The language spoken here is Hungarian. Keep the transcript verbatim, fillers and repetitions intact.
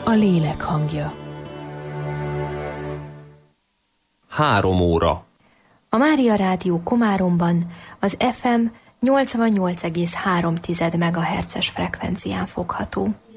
a lélek hangja. Három óra. A Mária Rádió Komáromban az ef em nyolcvannyolc egész három megahertzes frekvencián fogható.